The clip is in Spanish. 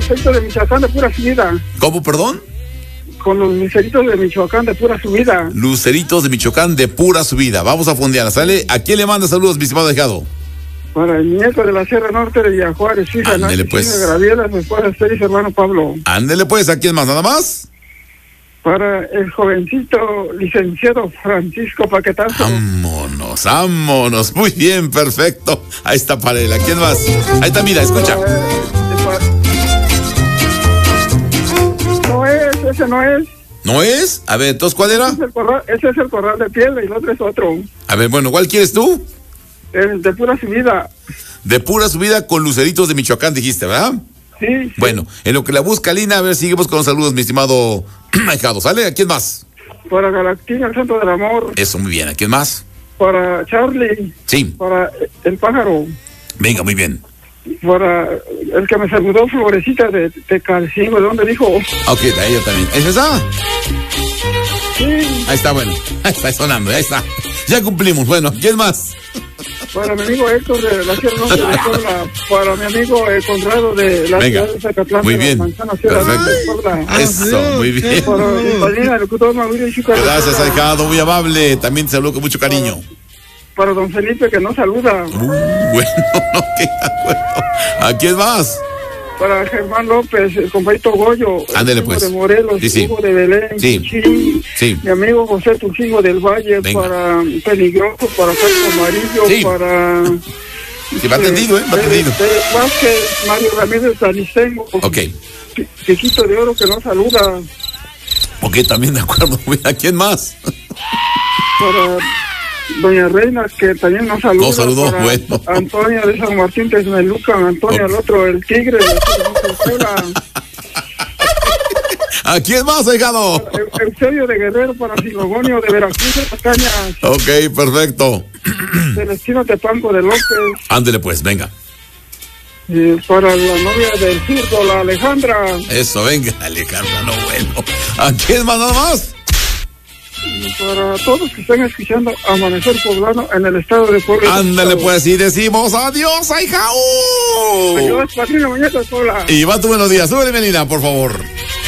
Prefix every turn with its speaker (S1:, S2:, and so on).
S1: luceritos de Michoacán de pura subida.
S2: ¿Cómo, perdón?
S1: Con los luceritos de Michoacán de pura subida.
S2: Luceritos de Michoacán de pura subida. Vamos a fondear, ¿sale? ¿A quién le manda saludos, mi estimado ahijado?
S1: Para el nieto de la Sierra Norte de Villajuárez, hija
S2: Ándele, pues.
S1: Graviela, su esposa Esther y su hermano Pablo.
S2: Ándele pues, ¿a quién más? ¿Nada más?
S1: Para el jovencito licenciado Francisco Paquetazo.
S2: Vámonos. Muy bien, perfecto. Ahí está para él. ¿A quién más? Ahí está, mira, escucha.
S1: No es, ese no es.
S2: ¿No es? A ver, entonces, ¿cuál era?
S1: Ese es el corral de piedra y el otro es otro.
S2: A ver, bueno, ¿cuál quieres tú?
S1: El de pura subida.
S2: De pura subida con luceritos de Michoacán, dijiste, ¿verdad?
S1: Sí.
S2: Bueno, en lo que la busca Lina, a ver, seguimos con los saludos, mi estimado ahijado. ¿Sale? ¿A quién más?
S1: Para Galactina, el Santo del Amor.
S2: Eso, muy bien. ¿A quién más?
S1: Para Charlie.
S2: Sí.
S1: Para el pájaro.
S2: Venga, muy bien.
S1: Para el que me saludó, Florecita de Calcingo, ¿de dónde dijo?
S2: Ok, de ahí yo también. ¿Es esa?
S1: Sí.
S2: Ahí está, bueno. Ahí está sonando, ahí está. Ya cumplimos. Bueno, ¿quién más?
S1: Para mi amigo Héctor de la Sierra Norte de Puebla. Para mi amigo Conrado de la ciudad de Zacatlán.
S2: Muy bien. Perfecto. Eso, muy bien.
S1: Para mi padrina, el locutor Mauricio Chico.
S2: Gracias, ahijado, muy amable. También te saludo con mucho cariño.
S1: Para don Felipe, que no saluda.
S2: Bueno, no queda acuerdo. ¿A quién más?
S1: Para Germán López, el compañito Goyo.
S2: Ándele, pues.
S1: De Morelos,
S2: sí.
S1: Hugo de Belén.
S2: Sí.
S1: Mi amigo José Tucingo del Valle. Venga. Para Peligroso, para Carlos Amarillo, para...
S2: Sí, va atendido, va atendido.
S1: Vázquez, Mario Ramírez Danistengo.
S2: Ok.
S1: Piquito de Oro, que no saluda.
S2: Ok, también de acuerdo. ¿A quién más?
S1: Para doña Reina, que también nos saluda.
S2: No saludó, bueno.
S1: Antonio de San Martín Texmelucan, Antonio el otro, el Tigre. ¿A
S2: quién más, ahijado?
S1: Eusebio de Guerrero, para Silogonio de Veracruz, de las Cañas.
S2: Ok, perfecto.
S1: Celestino Tepanco de López.
S2: Ándele pues, venga.
S1: Para la novia del circo, la Alejandra.
S2: Eso, venga, Alejandra, no bueno. ¿A quién más, nada más?
S1: Para todos que están escuchando Amanecer Poblano en el estado de Puebla.
S2: Ándale pues, y decimos adiós, ahijao.
S1: Adiós, Patrina Muñeca de Puebla.
S2: Y va tu buenos días, súbele, Melina, por favor.